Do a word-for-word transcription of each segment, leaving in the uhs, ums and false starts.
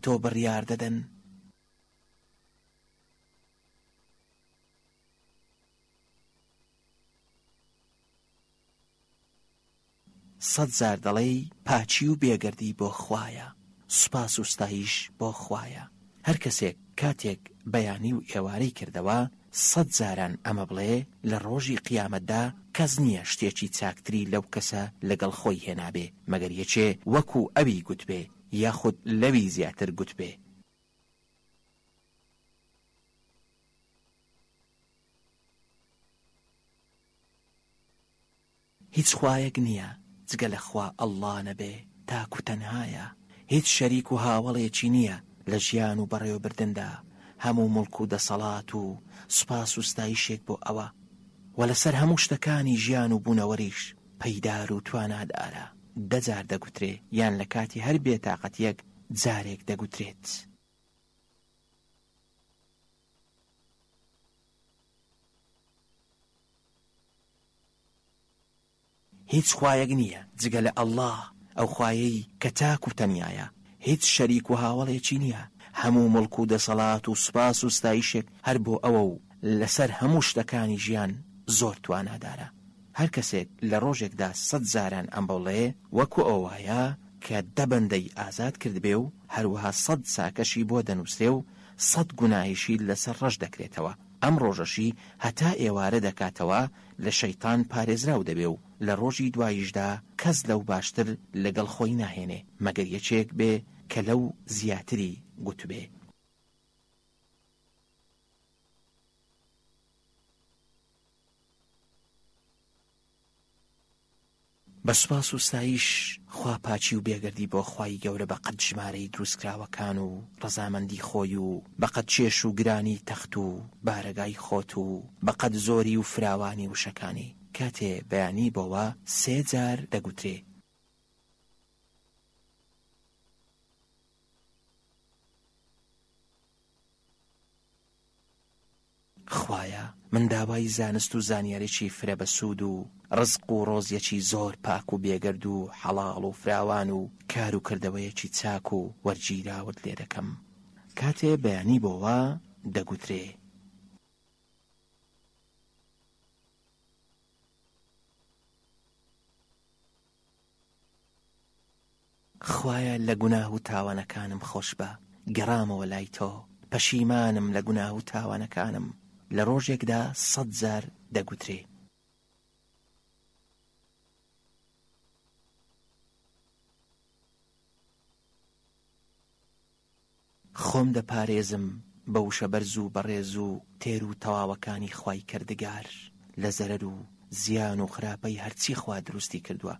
تۆ بڕیار دەدەن. سەد زار دەڵێی پاچی و بێگەردی بۆ خوایە، سوپاس و ستایش بۆ خوایە. هەر کەسێک کاتێک بەیانی و ئێوارەی کردەوە سەد زاران ئەمە بڵێ لە ڕۆژی قیامەتدا کەس نییە شتێکی چاکتری لەو کەسە لەگەڵ خۆی هێنابێ مەگەر یەکێ وەکو ئەوی گوتبێ یاخود لەوی زیاتر گوتبێ. هیچ خوایەک نییە جگە لە خوا ئەڵڵا نەبێ، تاکو تەنهایە. هیچ شەریک و هاوڵێکی نییە لە ژیان و بەڕێوەبردندا. هەموو مڵک و دەسەڵات و سوپاس و ستایشێک بۆ ئەوە و لەسەر هەموو شتەکانی ژیان و بوونەوەریش پەیدار و توانادارە. دەجار دەگوترێ یان لە کاتی هەر بێتاقەتیەک جارێک دەگوترێت. هیچ خوایەک نییە جگە لە ئەڵڵا، ئەو خوایەی کە تاک و تەنیایە. هیچ شەریک و هاوڵێکی نییە. هەموو مڵک و دەسەڵات و سوپاس و ستایشێک هەر بۆ ئەوە و لەسەر هەموو شتەکانی ژیان زۆر توانادارە. هەر کەسێک لە ڕۆژێکدا سەد زاران ئەم بەڵێ وەکو ئەو وایە کە دەبەندەی ئازاد کردبێ و هەروەها سەد ساکەشی بۆ دەنووسێ و سەد گوناهیشی لەسەر ڕەش دەکرێتەوە. ئەم ڕۆژەشی هەتا ئێوارە دەکاتەوە لە شەیتان پارێزراو دەبێ و لە ڕۆژی دواییشدا کەس لەو باشتر لەگەڵ خۆی ناهێنێ مەگەر یەکێک بێ کە لەو زیاتری گوتبێ. بە سوپاس و ستایش خوا پاچی و بێگەردی بۆ خوای گەورە بە قەد ژمارەی دروستکراوەکان و ڕەزامەندی خۆی و بە قەد چێش و گرانی تەخت و بارەگای خۆت و بە قەد زۆری و فراوانی وشەکانی. کاتێ بەیانی بۆوە سێ جار دەگوترێ خوایە من داوای زانست و زانیاریی فرە بە سوود و ڕزق و ڕۆزیەکی زۆر پاک و بێگەرد و حەڵاڵ و فراوان و کار و کردەوەیەکی چاک و وەرگیراوت لێ دەکەم. کاتێ بەیانی بۆوە دەگوترێ خوایە لە گوناه و تاوانەکانم خۆش بە، گەڕامەوە لای تۆ، پەشیمانم لە گوناه و تاوانەکانم. لە ڕۆژێکدا سەد جار دەگوترێ خۆم دەپارێزم بە وشە بەرز و بەڕێز و تێر و تەواوەکانی خوای کردگار لە زەرەر و زیان و خراپەی هەرچی خوا دروستی کردووە.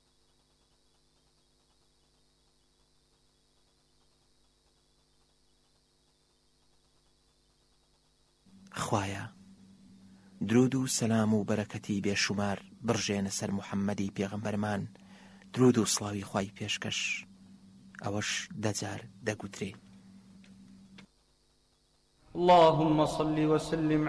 خوایە درود و سەلام و بەرەکەتی بێشومار بڕژێنە سەر موحەممەدی پێغەمبەرمان، درود و سڵاوی خوای پێشکەش. ئەوەش دەجار دەگوترێ اللهم صل وسلم